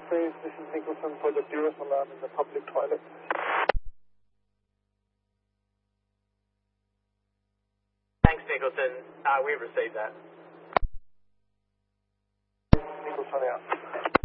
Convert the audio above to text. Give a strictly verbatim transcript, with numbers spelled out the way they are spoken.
Space, this is Nicholson for the P O S alarm in the public toilet. Thanks, Nicholson. Uh, we've received that. Nicholson out.